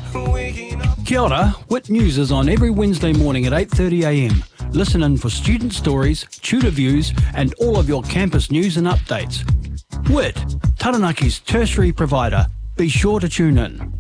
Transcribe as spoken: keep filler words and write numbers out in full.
Kia ora, Wit News is on every Wednesday morning at eight thirty a m. Listen in for student stories, tutor views and all of your campus news and updates. Wit, Taranaki's tertiary provider. Be sure to tune in.